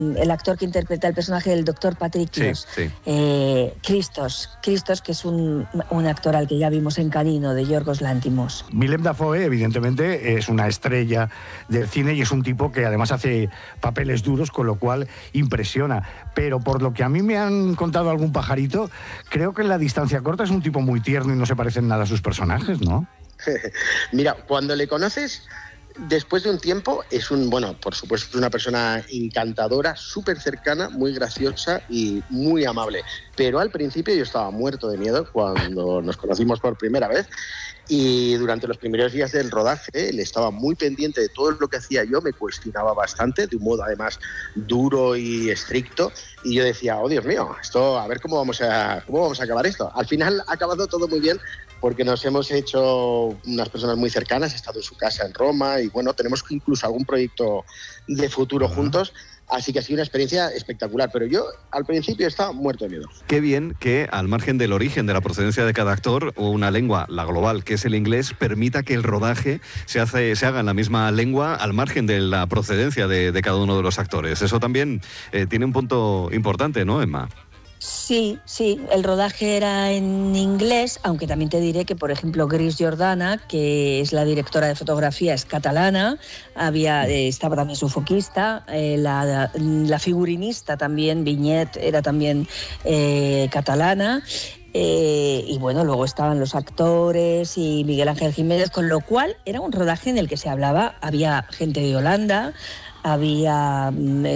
el actor que interpreta el personaje del doctor Patrick Christos, que es un actor al que ya vimos en Canino, de Yorgos Lanthimos. Willem Dafoe, evidentemente, es una estrella del cine y es un tipo que además hace papeles duros, con lo cual impresiona. Pero por lo que a mí me han contado algún pajarito, creo que en la distancia corta es un tipo muy tierno y no se parecen nada a sus personajes, ¿no? Mira, cuando le conoces, después de un tiempo, por supuesto, es una persona encantadora, súper cercana, muy graciosa y muy amable. Pero al principio yo estaba muerto de miedo cuando nos conocimos por primera vez, y durante los primeros días del rodaje él estaba muy pendiente de todo lo que hacía yo, me cuestionaba bastante, de un modo además duro y estricto, y yo decía, oh Dios mío, esto, a ver cómo vamos a acabar esto. Al final ha acabado todo muy bien, porque nos hemos hecho unas personas muy cercanas, he estado en su casa en Roma y bueno, tenemos incluso algún proyecto de futuro juntos, así que ha sido una experiencia espectacular, pero yo al principio estaba muerto de miedo. Qué bien que al margen del origen, de la procedencia de cada actor, o una lengua, la global, que es el inglés, permita que el rodaje se haga en la misma lengua al margen de la procedencia de cada uno de los actores. Eso también tiene un punto importante, ¿no, Emma? Sí, el rodaje era en inglés, aunque también te diré que, por ejemplo, Gris Jordana, que es la directora de fotografía, es catalana, estaba también su foquista, la figurinista también, Viñet, era también catalana. Y bueno, luego estaban los actores y Miguel Ángel Jiménez, con lo cual era un rodaje en el que se hablaba, había gente de Holanda, había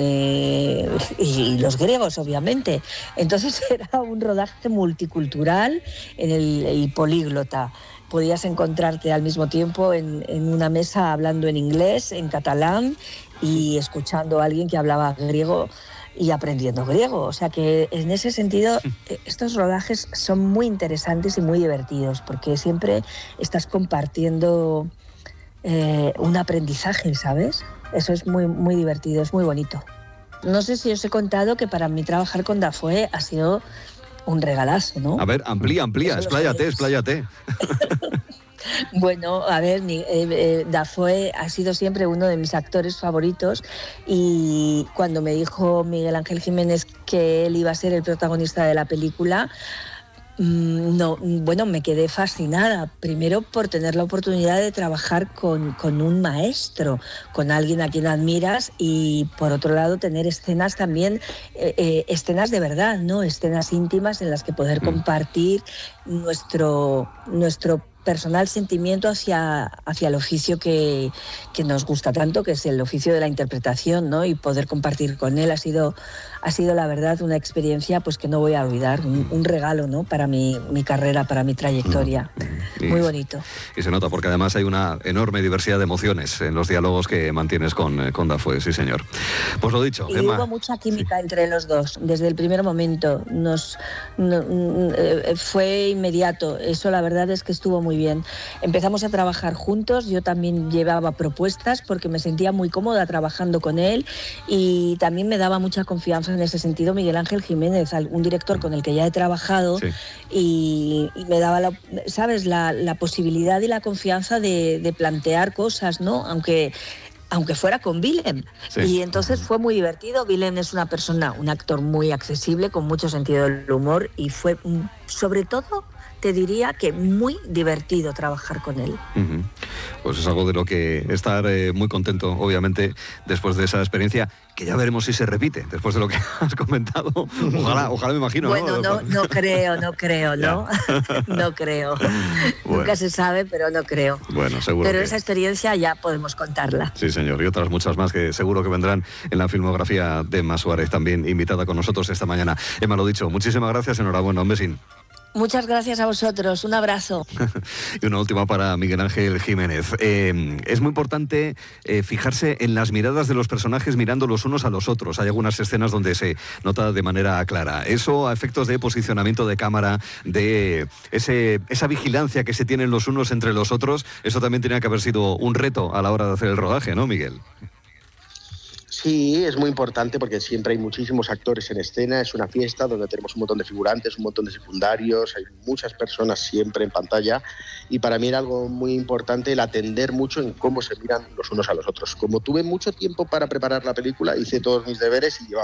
y los griegos, obviamente. Entonces era un rodaje multicultural y políglota. Podías encontrarte al mismo tiempo en una mesa hablando en inglés, en catalán y escuchando a alguien que hablaba griego y aprendiendo griego. O sea que en ese sentido estos rodajes son muy interesantes y muy divertidos, porque siempre estás compartiendo un aprendizaje, ¿sabes? Eso es muy, muy divertido, es muy bonito. No sé si os he contado que para mí trabajar con Dafoe ha sido un regalazo, ¿no? A ver, amplía, expláyate. Bueno, a ver, Dafoe ha sido siempre uno de mis actores favoritos, y cuando me dijo Miguel Ángel Jiménez que él iba a ser el protagonista de la película, me quedé fascinada, primero por tener la oportunidad de trabajar con un maestro, con alguien a quien admiras, y por otro lado tener escenas también, escenas de verdad, ¿no? Escenas íntimas en las que poder compartir nuestro personal sentimiento hacia el oficio que nos gusta tanto, que es el oficio de la interpretación, ¿no? Y poder compartir con él ha sido la verdad una experiencia pues que no voy a olvidar, un regalo, ¿no? Para mi carrera, para mi trayectoria. Muy bonito. Y se nota, porque además hay una enorme diversidad de emociones en los diálogos que mantienes con Dafoe, sí señor. Pues lo dicho, y Emma. Hubo mucha química entre los dos, desde el primer momento. Fue inmediato, eso la verdad es que estuvo muy bien. Empezamos a trabajar juntos, yo también llevaba propuestas porque me sentía muy cómoda trabajando con él, y también me daba mucha confianza en ese sentido Miguel Ángel Jiménez, un director con el que ya he trabajado, sí. y me daba la posibilidad y la confianza de plantear cosas, ¿no? Aunque fuera con Willem. Sí. Y entonces fue muy divertido. Willem es un actor muy accesible, con mucho sentido del humor, y fue sobre todo, te diría que muy divertido trabajar con él. Pues es algo de lo que estar muy contento, obviamente, después de esa experiencia, que ya veremos si se repite, después de lo que has comentado. Ojalá me imagino. Bueno, no creo, ¿no? No creo. Bueno. Nunca se sabe, pero no creo. Bueno, seguro. Pero esa experiencia ya podemos contarla. Sí, señor, y otras muchas más que seguro que vendrán en la filmografía de Emma Suárez, también invitada con nosotros esta mañana. Emma, lo dicho, muchísimas gracias, enhorabuena, un besín. Muchas gracias a vosotros, un abrazo. Y una última para Miguel Ángel Jiménez. Es muy importante fijarse en las miradas de los personajes mirando los unos a los otros. Hay algunas escenas donde se nota de manera clara. Eso a efectos de posicionamiento de cámara, de esa vigilancia que se tienen los unos entre los otros, eso también tenía que haber sido un reto a la hora de hacer el rodaje, ¿no, Miguel? Sí, es muy importante porque siempre hay muchísimos actores en escena, es una fiesta donde tenemos un montón de figurantes, un montón de secundarios, hay muchas personas siempre en pantalla y para mí era algo muy importante el atender mucho en cómo se miran los unos a los otros. Como tuve mucho tiempo para preparar la película, hice todos mis deberes y llevaba